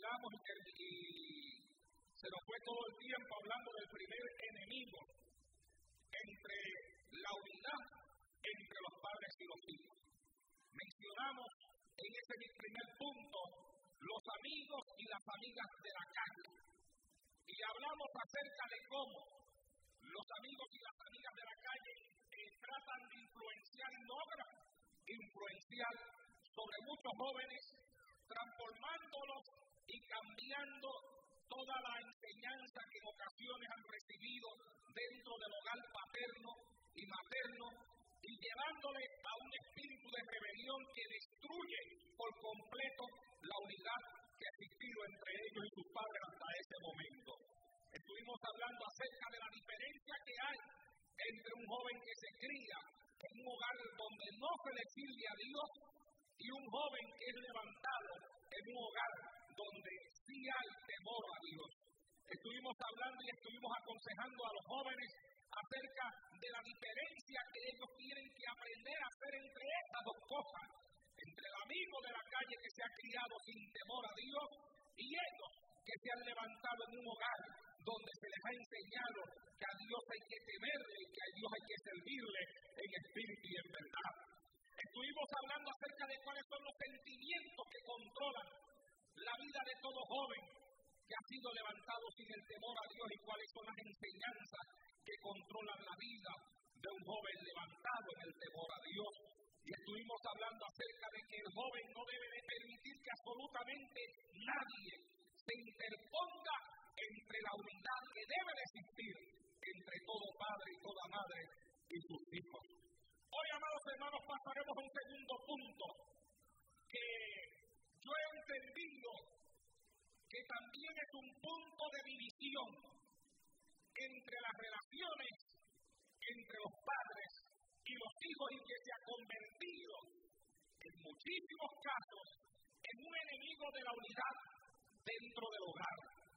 quedamos y se nos fue todo el tiempo hablando del primer enemigo entre la unidad entre los padres y los hijos. Mencionamos en ese primer punto los amigos y las amigas de la calle. Y hablamos acerca de cómo los amigos y las amigas de la calle tratan de influenciar y logran influenciar sobre muchos jóvenes, transformándolos y cambiando toda la enseñanza que en ocasiones han recibido dentro del hogar paterno y materno, y llevándoles a un espíritu de rebelión que destruye por completo la unidad que ha existido entre ellos y sus padres hasta ese momento. Estuvimos hablando acerca de la diferencia que hay entre un joven que se cría en un hogar donde no se le sirve a Dios y un joven que es levantado en un hogar donde sí hay temor a Dios. Estuvimos hablando y estuvimos aconsejando a los jóvenes acerca de la diferencia que ellos tienen que aprender a hacer entre estas dos cosas, entre el amigo de la calle que se ha criado sin temor a Dios y ellos que se han levantado en un hogar donde se les ha enseñado que a Dios hay que temerle y que a Dios hay que servirle en espíritu y en verdad. Estuvimos hablando acerca de cuáles son los sentimientos que controlan la vida de todo joven que ha sido levantado sin el temor a Dios y cuáles son las enseñanzas que controlan la vida de un joven levantado en el temor a Dios. Y estuvimos hablando acerca de que el joven no debe de permitir que absolutamente nadie se interponga entre la unidad que debe de existir entre todo padre y toda madre y sus hijos. Hoy, amados hermanos, pasaremos a un segundo punto que yo he entendido que también es un punto de división entre las relaciones entre los padres y los hijos y que se ha convertido en muchísimos casos en un enemigo de la unidad dentro del hogar.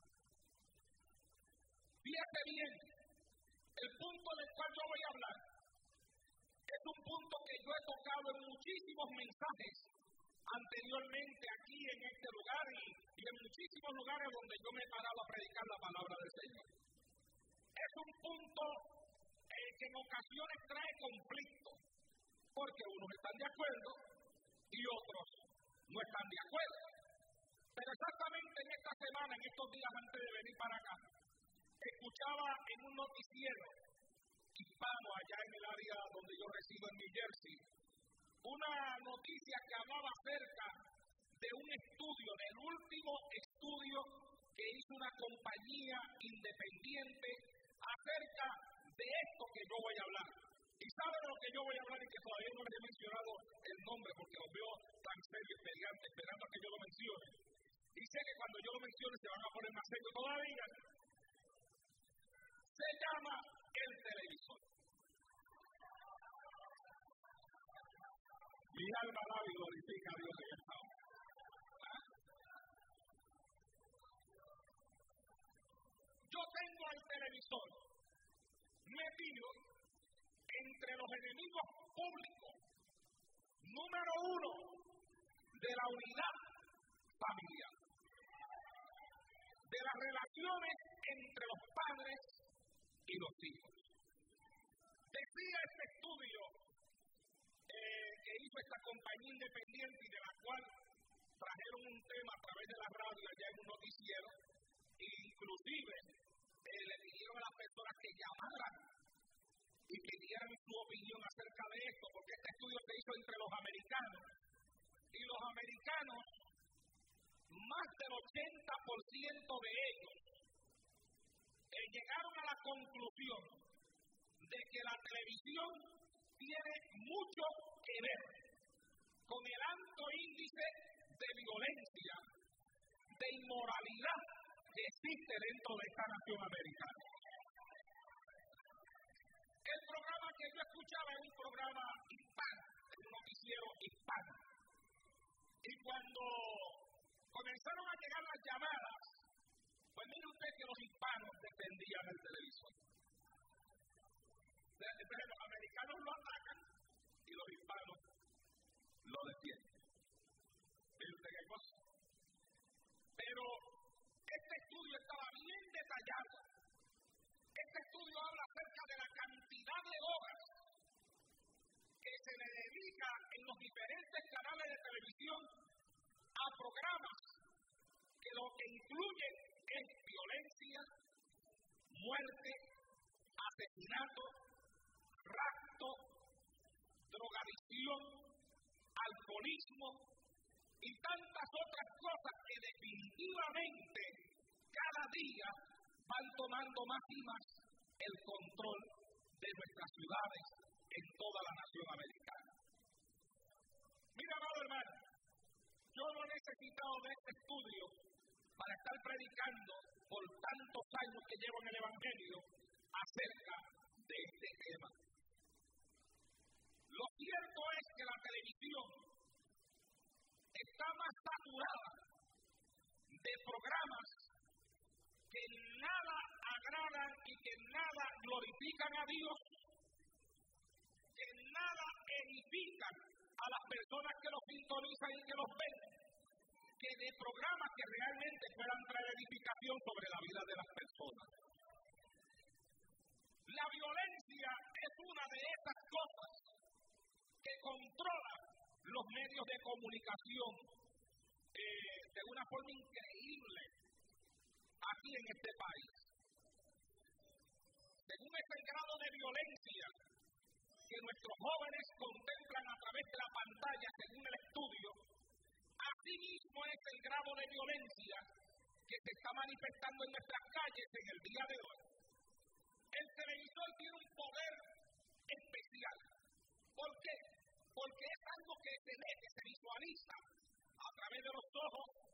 Fíjate bien, el punto del cual yo voy a hablar es un punto que yo he tocado en muchísimos mensajes anteriormente aquí en este lugar y en muchísimos lugares donde yo me he parado a predicar la palabra del Señor. Es un punto que en ocasiones trae conflicto, porque unos están de acuerdo y otros no están de acuerdo. Pero exactamente en esta semana, en estos días antes de venir para acá, escuchaba en un noticiero hispano allá en el área donde yo resido en New Jersey, una noticia que hablaba acerca de un estudio, del último estudio que hizo una compañía independiente acerca de esto que yo voy a hablar. Y sabe de lo que yo voy a hablar y que todavía no les he mencionado el nombre porque los veo tan serios, peleantes, esperando a que yo lo mencione. Y sé que cuando yo lo mencione se van a poner más serios todavía. Se llama el televisor. Mi alma alaba y glorifica a Dios en esta hora. Yo tengo el televisor metido entre los enemigos públicos número uno de la unidad familiar, de las relaciones entre los padres y los hijos. Decía este estudio que hizo esta compañía independiente y de la cual trajeron un tema a través de la radio allá en un noticiero, e inclusive le pidieron a las personas que llamaran y que dieran su opinión acerca de esto, porque este estudio se hizo entre los americanos, y los americanos, más del 80% de ellos, llegaron a la conclusión de que la televisión tiene mucho que ver con el alto índice de violencia, de inmoralidad que existe dentro de esta nación americana. El programa que yo escuchaba es un programa hispano, es un noticiero hispano. Y cuando comenzaron a llegar las llamadas, pues mire usted que los hispanos defendían el televisor. Entonces los americanos lo atacan y los hispanos lo defienden. Mire usted qué cosa. Pero dedica en los diferentes canales de televisión a programas que lo que incluyen es violencia, muerte, asesinato, rapto, drogadicción, alcoholismo y tantas otras cosas que definitivamente cada día van tomando más y más el control de nuestras ciudades en toda la nación americana. Mira, amado hermano, yo no he necesitado de este estudio para estar predicando por tantos años que llevo en el Evangelio acerca de este tema. Lo cierto es que la televisión está más saturada de programas que nada agradan y que nada glorifican a Dios, que nada edifican a las personas que los sintonizan y que los ven, que de programas que realmente puedan traer edificación sobre la vida de las personas. La violencia es una de esas cosas que controla los medios de comunicación de una forma increíble aquí en este país. Según el grado de violencia que nuestros jóvenes contemplan a través de la pantalla, según el estudio, así mismo es el grado de violencia que se está manifestando en nuestras calles en el día de hoy. El televisor tiene un poder especial. ¿Por qué? Porque es algo que se ve, que se visualiza a través de los ojos